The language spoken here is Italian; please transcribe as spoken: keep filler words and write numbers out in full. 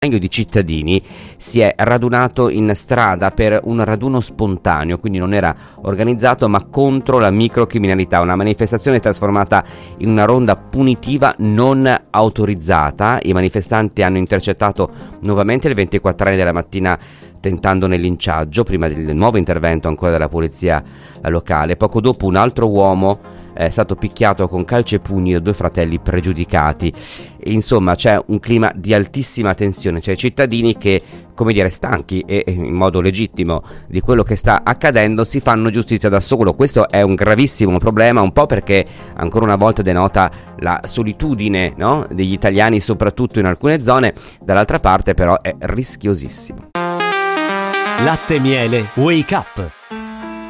di cittadini si è radunato in strada per un raduno spontaneo, quindi non era organizzato, ma contro la microcriminalità, una manifestazione trasformata in una ronda punitiva non autorizzata. I manifestanti hanno intercettato nuovamente le ventiquattro ore della mattina tentandone il linciaggio, prima del nuovo intervento ancora della polizia locale. Poco dopo un altro uomo è stato picchiato con calci e pugni da due fratelli pregiudicati. Insomma, c'è un clima di altissima tensione, cioè cittadini che, come dire, stanchi e in modo legittimo di quello che sta accadendo, si fanno giustizia da solo. Questo è un gravissimo problema, un po' perché ancora una volta denota la solitudine, no, degli italiani, soprattutto in alcune zone. Dall'altra parte però è rischiosissimo. Latte Miele Wake Up.